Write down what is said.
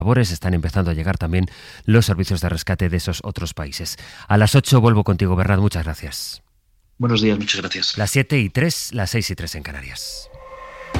labores, están empezando a llegar también los servicios de rescate de esos otros países. A las 8 vuelvo contigo, Bernat, muchas gracias. Buenos días, muchas gracias. Las 7:03, las 6:03 en Canarias.